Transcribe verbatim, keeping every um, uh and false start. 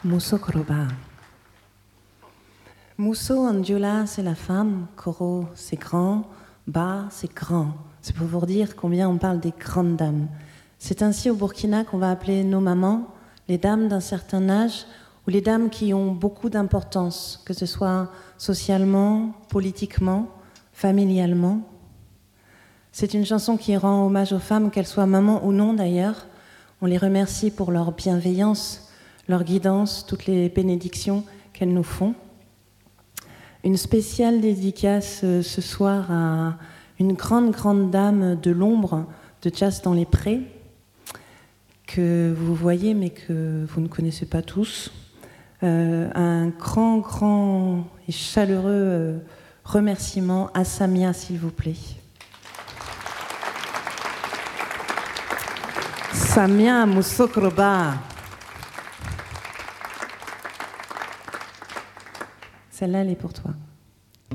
Muso Koroba. Muso en diola, c'est la femme, Koro, c'est grand, Ba, c'est grand. C'est pour vous dire combien on parle des grandes dames. C'est ainsi au Burkina qu'on va appeler nos mamans, les dames d'un certain âge, ou les dames qui ont beaucoup d'importance, que ce soit socialement, politiquement, familialement. C'est une chanson qui rend hommage aux femmes, qu'elles soient mamans ou non d'ailleurs. On les remercie pour leur bienveillance, leur guidance, toutes les bénédictions qu'elles nous font. Une spéciale dédicace euh, ce soir à une grande, grande dame de l'ombre de Jazz dans les Prés, que vous voyez mais que vous ne connaissez pas tous. Euh, un grand, grand et chaleureux euh, remerciement à Samia, s'il vous plaît. Samia Muso Koroba. Celle-là, elle est pour toi.